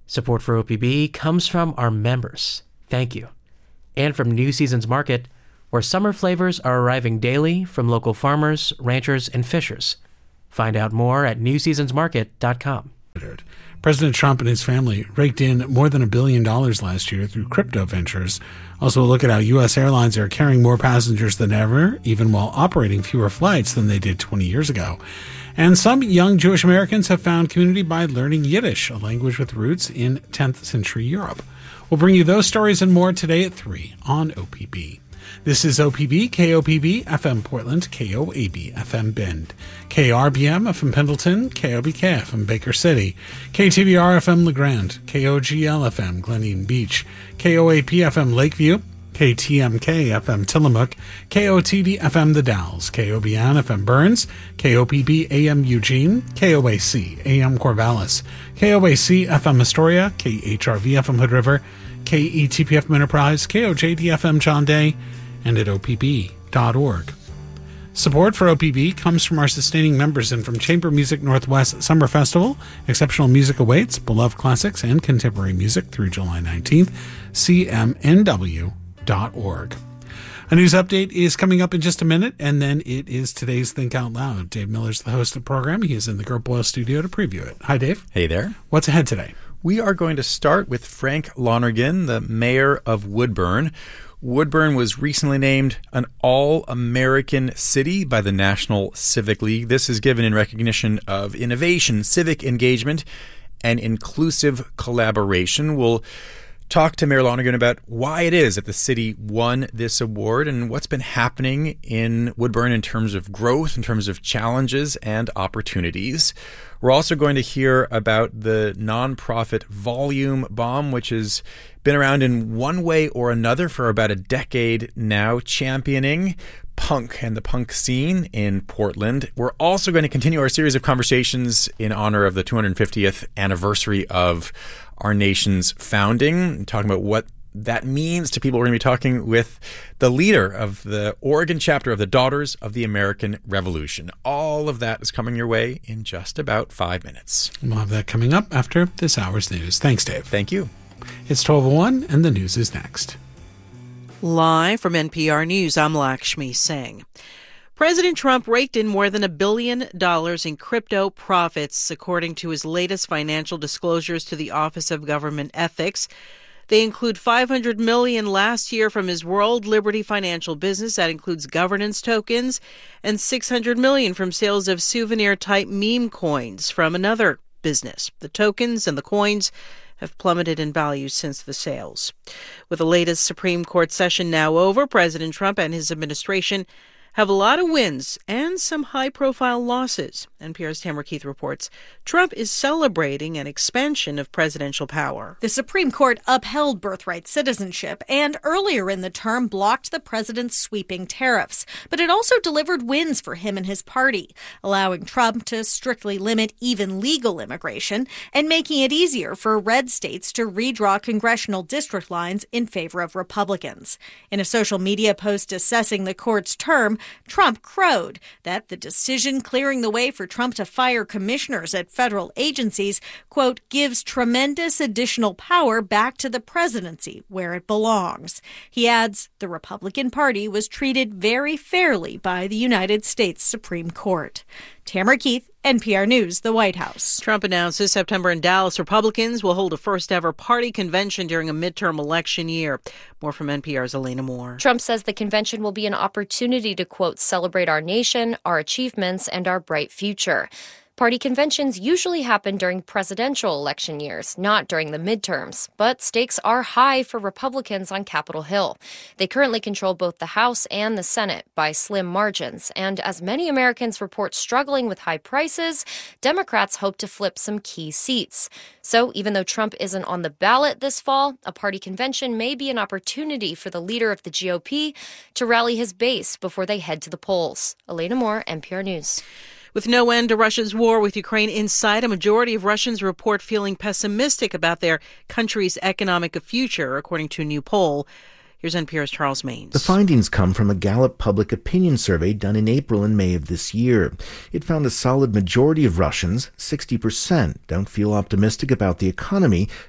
Support for OPB comes from our members. Thank you. And from New Seasons Market, where summer flavors are arriving daily from local farmers, ranchers, and fishers. Find out more at newseasonsmarket.com. President Trump and his family raked in more than $1 billion last year through crypto ventures. Also, a look at how U.S. airlines are carrying more passengers than ever, even while operating fewer flights than they did 20 years ago. And some young Jewish Americans have found community by learning Yiddish, a language with roots in 10th century Europe. We'll bring you those stories and more today at 3 on OPB. This is OPB, KOPB, FM Portland, KOAB, FM Bend, KRBM, FM Pendleton, KOBK, FM Baker City, KTVR, FM LeGrand, KOGL, FM Glen Eden Beach, KOAP, FM Lakeview, KTMK, FM Tillamook, KOTD, FM The Dalles, KOBN, FM Burns, KOPB, AM Eugene, KOAC, AM Corvallis, KOAC, FM Astoria, KHRV, FM Hood River, KETP, FM Enterprise, KOJD, FM John Day, and at opb.org. Support for OPB comes from our sustaining members and from Chamber Music Northwest Summer Festival. Exceptional music awaits, beloved classics and contemporary music through July 19th. CMNW.org. A news update is coming up in just a minute, and then it is today's Think Out Loud. Dave Miller's the host of the program. He is in the Gert Boyle studio to preview it. Hi, Dave. Hey there. What's ahead today? We are going to start with Frank Lonergan, the mayor of Woodburn. Woodburn was recently named an All-American City by the National Civic League. This is given in recognition of innovation, civic engagement, and inclusive collaboration. We'll talk to Mayor Lonergan about why it is that the city won this award and what's been happening in Woodburn in terms of growth, in terms of challenges and opportunities. We're also going to hear about the nonprofit Volume Bomb, which has been around in one way or another for about a decade now, championing punk and the punk scene in Portland. We're also going to continue our series of conversations in honor of the 250th anniversary of our nation's founding, talking about what that means to people. We're going to be talking with the leader of the Oregon chapter of the Daughters of the American Revolution. All of that is coming your way in just about 5 minutes. We'll have that coming up after this hour's news. Thanks, Dave. Thank you. It's 12:01 and the news is next. Live from NPR News, I'm Lakshmi Singh. President Trump raked in more than $1 billion in crypto profits, according to his latest financial disclosures to the Office of Government Ethics. They include $500 million last year from his World Liberty financial business. That includes governance tokens, and $600 million from sales of souvenir-type meme coins from another business. The tokens and the coins have plummeted in value since the sales. With the latest Supreme Court session now over, President Trump and his administration have a lot of wins and some high-profile losses. NPR's Tamara Keith reports Trump is celebrating an expansion of presidential power. The Supreme Court upheld birthright citizenship and earlier in the term blocked the president's sweeping tariffs. But it also delivered wins for him and his party, allowing Trump to strictly limit even legal immigration and making it easier for red states to redraw congressional district lines in favor of Republicans. In a social media post assessing the court's term, Trump crowed that the decision clearing the way for Trump to fire commissioners at federal agencies, quote, gives tremendous additional power back to the presidency where it belongs. He adds the Republican Party was treated very fairly by the United States Supreme Court. Tamara Keith, NPR News, the White House. Trump announced this September in Dallas Republicans will hold a first-ever party convention during a midterm election year. More from NPR's Elena Moore. Trump says the convention will be an opportunity to, quote, celebrate our nation, our achievements, and our bright future. Party conventions usually happen during presidential election years, not during the midterms. But stakes are high for Republicans on Capitol Hill. They currently control both the House and the Senate by slim margins. And as many Americans report struggling with high prices, Democrats hope to flip some key seats. So even though Trump isn't on the ballot this fall, a party convention may be an opportunity for the leader of the GOP to rally his base before they head to the polls. Elena Moore, NPR News. With no end to Russia's war with Ukraine in sight, a majority of Russians report feeling pessimistic about their country's economic future, according to a new poll. Here's NPR's Charles Maines. The findings come from a Gallup public opinion survey done in April and May of this year. It found a solid majority of Russians, 60%, don't feel optimistic about the economy,